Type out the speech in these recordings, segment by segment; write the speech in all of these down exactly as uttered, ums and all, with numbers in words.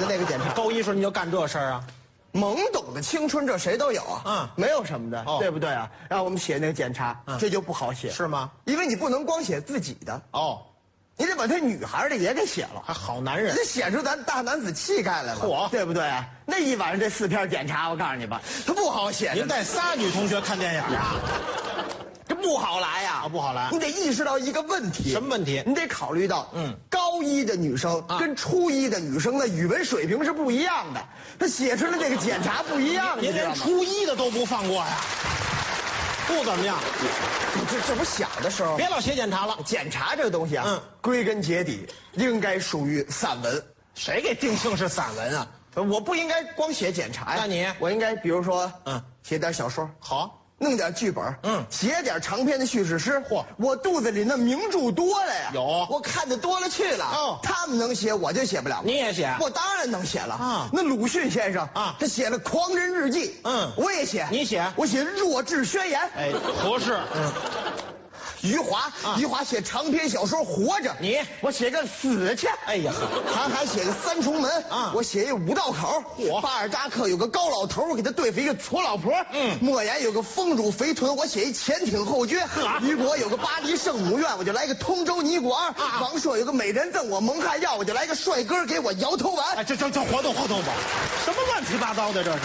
的那个检查。 高一时候你就干这事儿啊？ 懵懂的青春，这谁都有啊， 嗯， 没有什么的， 哦、 对不对啊？让我们写那个检查，嗯、这就不好写， 是吗？ 因为你不能光写自己的哦， 你得把他女孩的也给写了， 还好男人， 这显出咱大男子气概来了， 嚯， 对不对啊？那一晚上这四篇检查，我告诉你吧，他不好写。 您带仨女同学看电影啊？ 这不好来呀、 啊，不好来。 你得意识到一个问题， 什么问题？ 你得考虑到， 嗯， 高一的女生跟初一的女生的语文水平是不一样的，她写出来这个检查不一样， 您连初一的都不放过呀？不怎么样。 这这不小的时候， 别老写检查了。 检查这个东西啊，嗯，归根结底应该属于散文。 谁给定性是散文啊？ 我不应该光写检查呀。 那你我应该比如说， 嗯， 写点小说， 好。 弄点剧本，嗯，写点长篇的叙事诗。嚯，我肚子里那名著多了呀， 有， 我看的多了去了。哦，他们能写，我就写不了。 你也写？ 我当然能写了啊。那鲁迅先生啊，他写了《狂人日记》，嗯，我也写。 你写？ 我写《弱智宣言》。 哎，合适。嗯。 余华，啊、余华写长篇小说《活着》， 你我写个死去。 哎呀， 韩寒写个三重门啊，我写一五道口。我巴尔扎克有个高老头，我给他对付一个矬老婆。嗯，莫言有个丰乳肥臀，我写一前挺后撅。雨果有个巴黎圣母院，我就来个通州尼古二。啊、王朔有个美人赠我蒙汗药，我就来个帅哥给我摇头丸。 哎，这这这活动活动吧，什么乱七八糟的这是？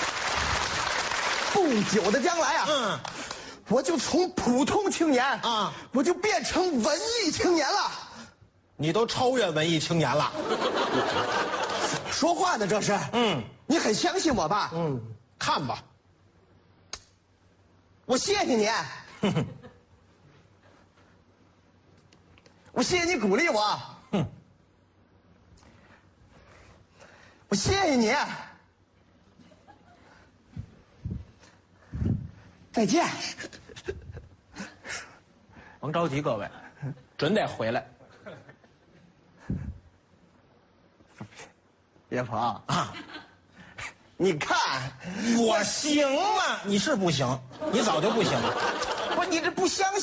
不久的将来啊，嗯。我就从普通青年啊，我就变成文艺青年了。 你都超越文艺青年了。 说话呢这是？嗯，你很相信我吧？ 嗯，看吧。 我谢谢你。我谢谢你鼓励我。哼。我谢谢你。再见。 甭着急，各位，准得回来。 岳鹏啊，你看我行吗？你是不行，你早就不行了。 不是你这不相信。